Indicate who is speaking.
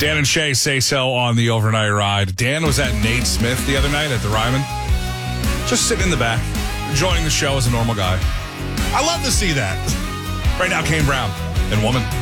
Speaker 1: Dan and Shay say so on the overnight ride. Dan was at Nate Smith the other night at the Ryman. Just sitting in the back, enjoying the show as a normal guy.
Speaker 2: I love to see that.
Speaker 1: Right now, Kane Brown and Woman.